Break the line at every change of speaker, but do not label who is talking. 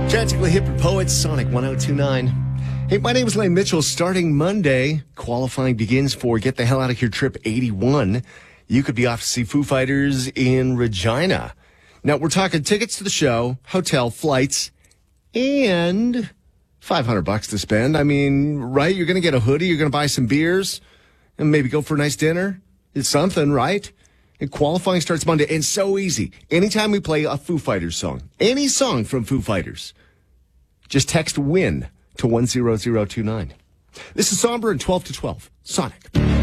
Tragically Hip and Poets, Sonic 1029. Hey, my name is Lane Mitchell. Starting Monday, qualifying begins for Get the Hell Out of Here Trip 81. You could be off to see Foo Fighters in Regina. Now, we're talking tickets to the show, hotel, flights, and $500 to spend. I mean, right? You're going to get a hoodie, you're going to buy some beers, and maybe go for a nice dinner. It's something, right? And qualifying starts Monday, and so easy. Anytime we play a Foo Fighters song, any song from Foo Fighters, just text WIN to 10029. This is Somber and 12 to 12. Sonic.